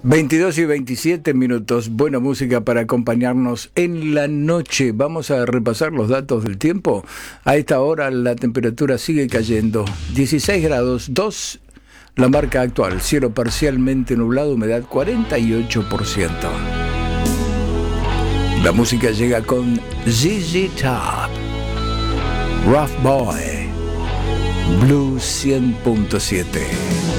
22 y 27 minutos, buena música para acompañarnos en la noche. Vamos a repasar los datos del tiempo. A esta hora la temperatura sigue cayendo, 16 grados 2, la marca actual, cielo parcialmente nublado, humedad 48%. La música llega con ZZ Top, Rough Boy, Blue 100.7.